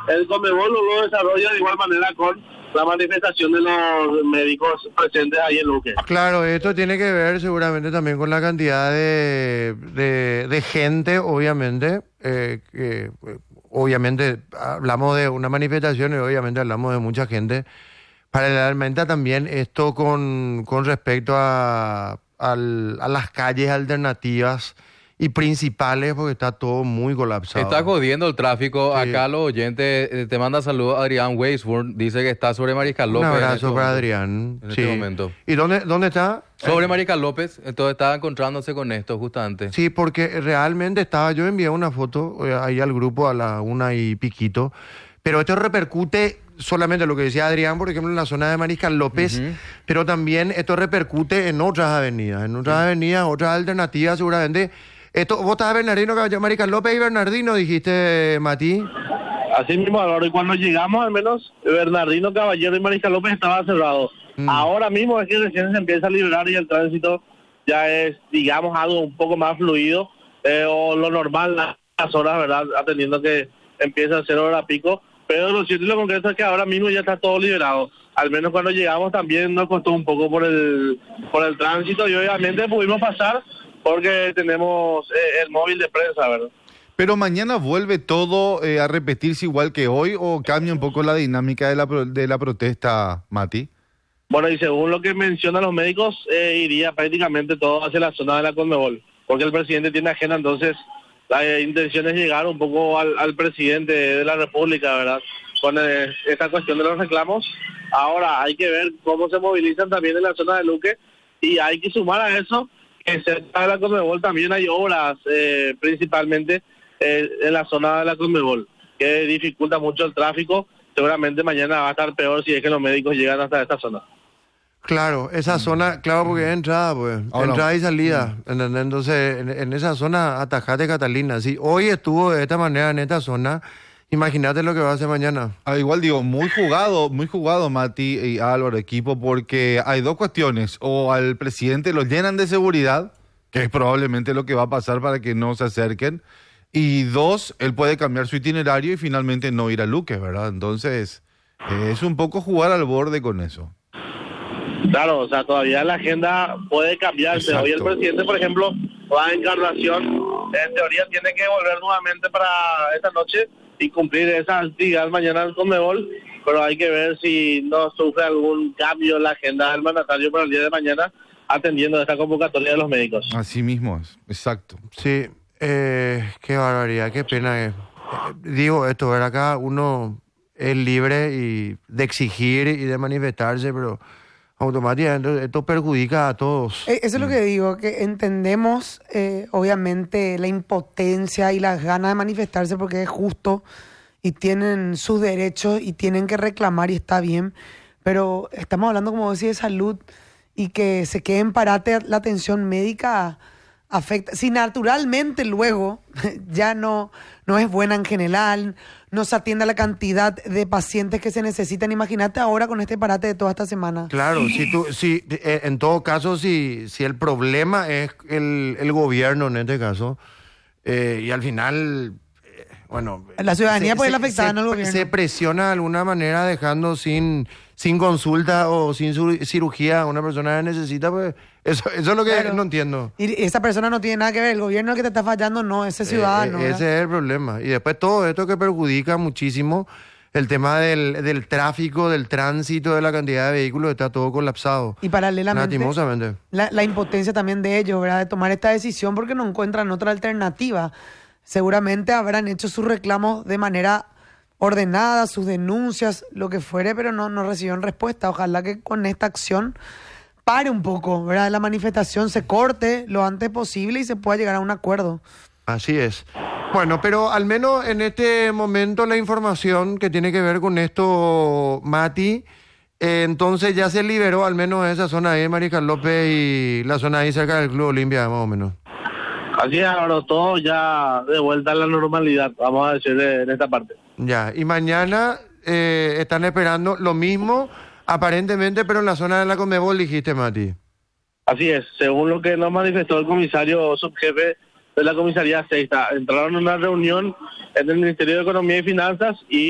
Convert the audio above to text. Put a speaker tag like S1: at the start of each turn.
S1: el Conmebol lo desarrolla de igual manera con la manifestación de los médicos presentes ahí en Luque.
S2: Claro, esto tiene que ver seguramente también con la cantidad de gente, obviamente, que obviamente hablamos de una manifestación y obviamente hablamos de mucha gente. Paralelamente también esto con respecto a las calles alternativas y principales, porque está todo muy colapsado.
S3: Está jodiendo el tráfico.
S2: Sí.
S3: Acá los oyentes, te manda saludos Adrián Weisburn, dice que está sobre Mariscal López.
S2: Un abrazo
S3: este
S2: para
S3: momento.
S2: Adrián.
S3: En
S2: Sí.
S3: este momento.
S2: ¿Y dónde está?
S3: Sobre Mariscal López, entonces estaba encontrándose con esto justamente.
S2: Sí, porque realmente yo envié una foto ahí al grupo a la 1:00 pero esto repercute solamente lo que decía Adrián, por ejemplo, en la zona de Mariscal López, pero también esto repercute en otras avenidas, otras alternativas seguramente. Vos estás Bernardino, Mariscal López y Bernardino, dijiste, Mati.
S1: Así mismo, Álvaro, y cuando llegamos al menos, Bernardino Caballero y Mariscal López estaba cerrado. Ahora mismo es que recién se empieza a liberar y el tránsito ya es, digamos, algo un poco más fluido, o lo normal las horas, ¿verdad? Atendiendo que empieza a ser hora pico, pero lo cierto y lo concreto es que ahora mismo ya está todo liberado. Al menos cuando llegamos también nos costó un poco por el tránsito y obviamente pudimos pasar porque tenemos el móvil de prensa, ¿verdad?
S4: Pero mañana vuelve todo a repetirse igual que hoy, o cambia un poco la dinámica de la protesta, Mati.
S1: Bueno, y según lo que mencionan los médicos, iría prácticamente todo hacia la zona de la Conmebol, porque el presidente tiene agenda, entonces la intención es llegar un poco al presidente de la República, ¿verdad? Con esta cuestión de los reclamos. Ahora hay que ver cómo se movilizan también en la zona de Luque, y hay que sumar a eso que cerca de la Conmebol también hay obras, principalmente en la zona de la Conmebol, que dificulta mucho el tráfico. Seguramente mañana va a estar peor si es que los médicos llegan hasta esta zona.
S2: Claro, esa zona, claro, porque es entrada, pues, entrada y salida, ¿entendés? Entonces, en esa zona, atajate Catalina. Si hoy estuvo de esta manera en esta zona, imagínate lo que va a hacer mañana.
S4: Igual digo, muy jugado, Mati y Álvaro, equipo, porque hay dos cuestiones. O al presidente lo llenan de seguridad, que es probablemente lo que va a pasar para que no se acerquen. Y dos, él puede cambiar su itinerario y finalmente no ir a Luque, ¿verdad? Entonces, es un poco jugar al borde con eso.
S1: Claro, o sea, todavía la agenda puede cambiarse.
S4: Exacto.
S1: Hoy el presidente, por ejemplo, va a Encarnación. En teoría tiene que volver nuevamente para esta noche y cumplir esa actividad mañana en Conmebol, pero hay que ver si no sufre algún cambio en la agenda del mandatario para el día de mañana, atendiendo esta convocatoria de los médicos.
S4: Así mismo es, exacto.
S2: Sí, qué barbaridad, qué pena. Digo esto, ¿verdad? Acá uno es libre de exigir y de manifestarse, pero automáticamente esto perjudica a todos.
S5: Eso es lo que digo, que entendemos obviamente la impotencia y las ganas de manifestarse porque es justo y tienen sus derechos y tienen que reclamar y está bien, pero estamos hablando, como decía, de salud y que se quede en parate la atención médica afecta. Si naturalmente luego ya no es buena en general, no se atiende a la cantidad de pacientes que se necesitan, imagínate ahora con este parate de toda esta semana.
S2: Claro, en todo caso, si el problema es el gobierno en este caso, y al final, bueno...
S5: La ciudadanía puede ir afectada, no el gobierno.
S2: Se presiona de alguna manera dejando sin consulta o sin cirugía a una persona que necesita, pues eso es lo que no entiendo.
S5: Y esa persona no tiene nada que ver, el gobierno es el que te está fallando, no, ese ciudadano.
S2: Ese es el problema. Y después todo esto que perjudica muchísimo el tema del tráfico, del tránsito, de la cantidad de vehículos, está todo colapsado.
S5: Y paralelamente,
S2: lastimosamente,
S5: la impotencia también de ellos, ¿verdad? De tomar esta decisión porque no encuentran otra alternativa. Seguramente habrán hecho sus reclamos de manera ordenada, sus denuncias, lo que fuere, pero no recibieron respuesta. Ojalá que con esta acción pare un poco, ¿verdad? La manifestación se corte lo antes posible y se pueda llegar a un acuerdo.
S2: Así es. Bueno, pero al menos en este momento la información que tiene que ver con esto, Mati, entonces ya se liberó al menos esa zona ahí de Mariscal López y la zona ahí cerca del Club Olimpia, más o menos.
S1: Así es, ahora todo ya de vuelta a la normalidad, vamos a decir, en esta parte.
S2: Ya, y mañana están esperando lo mismo, aparentemente, pero en la zona de la Conmebol, dijiste, Mati.
S1: Así es, según lo que nos manifestó el comisario subjefe de la comisaría sexta, entraron en una reunión en el Ministerio de Economía y Finanzas y